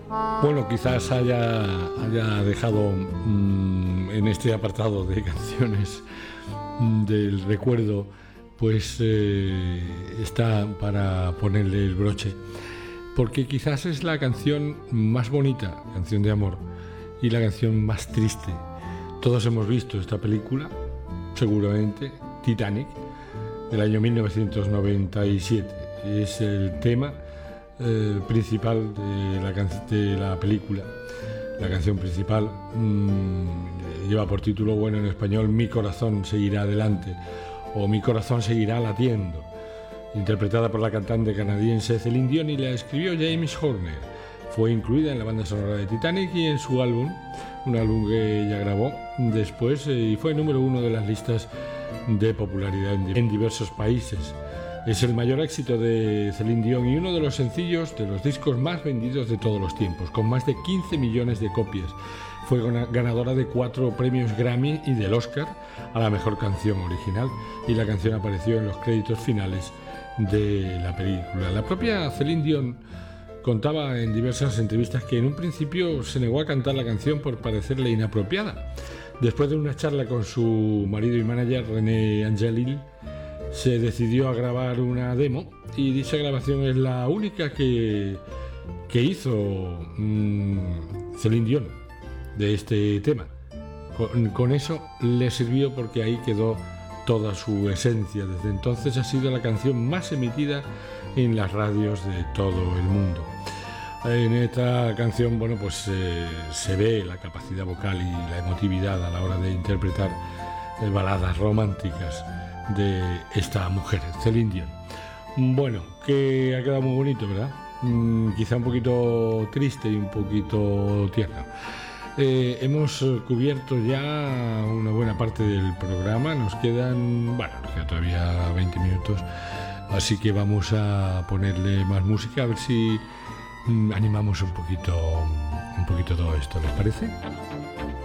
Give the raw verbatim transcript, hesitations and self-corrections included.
Bueno, quizás haya, haya dejado mmm, en este apartado de canciones mmm, del recuerdo, pues eh, está para ponerle el broche, porque quizás es la canción más bonita, canción de amor, y la canción más triste. Todos hemos visto esta película, seguramente, Titanic, del año mil novecientos noventa y siete. Es el tema eh, principal de la, can- de la película. La canción principal mmm, lleva por título, bueno, en español, Mi corazón seguirá adelante, o Mi corazón seguirá latiendo, interpretada por la cantante canadiense Celine Dion, y la escribió James Horner. Fue incluida en la banda sonora de Titanic y en su álbum, un álbum que ella grabó después eh, y fue número uno de las listas de popularidad en, en diversos países. Es el mayor éxito de Celine Dion y uno de los sencillos de los discos más vendidos de todos los tiempos, con más de quince millones de copias. Fue ganadora de cuatro premios Grammy y del Oscar a la mejor canción original, y la canción apareció en los créditos finales de la película. La propia Celine Dion contaba en diversas entrevistas que en un principio se negó a cantar la canción por parecerle inapropiada. Después de una charla con su marido y manager, René Angelil, se decidió a grabar una demo, y dicha grabación es la única que, que hizo mmm, Celine Dion de este tema. Con, con eso le sirvió, porque ahí quedó toda su esencia. Desde entonces ha sido la canción más emitida en las radios de todo el mundo. En esta canción, bueno, pues eh, se ve la capacidad vocal y la emotividad a la hora de interpretar eh, baladas románticas de esta mujer, Celine Dion. Bueno, que ha quedado muy bonito, ¿verdad? Mm, quizá un poquito triste y un poquito tierno. Eh, hemos cubierto ya una buena parte del programa. Nos quedan, bueno, nos quedan todavía veinte minutos, así que vamos a ponerle más música, a ver si mm, animamos un poquito, un poquito todo esto, ¿les parece?